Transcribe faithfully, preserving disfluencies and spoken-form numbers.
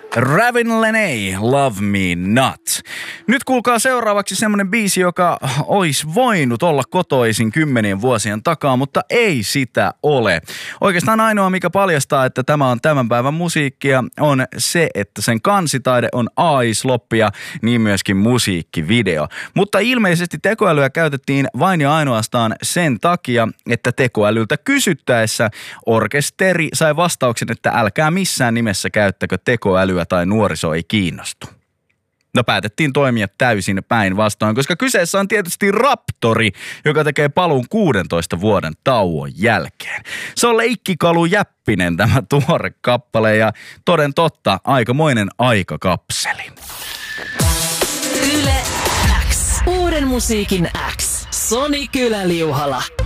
Ravin Lenay, Love Me Not. Nyt kuulkaa seuraavaksi semmonen biisi, joka olisi voinut olla kotoisin kymmenien vuosien takaa, mutta ei sitä ole. Oikeastaan ainoa, mikä paljastaa, että tämä on tämän päivän musiikkia, on se, että sen kansitaide on A I-sloppi ja niin myöskin musiikkivideo. Mutta ilmeisesti tekoälyä käytettiin vain ja ainoastaan sen takia, että tekoälyltä kysyttäessä orkesteri sai vastauksen, että älkää missään nimessä käyttäkö tekoälyä tai nuoriso ei kiinnostu. No päätettiin toimia täysin päinvastoin, koska kyseessä on tietysti Raptori, joka tekee paluun kuudentoista vuoden tauon jälkeen. Se on leikkikalu Jäppinen tämä tuore kappale ja toden totta aikamoinen aikakapseli. Yle X. Uuden musiikin X. Soni Kylä-Liuhala.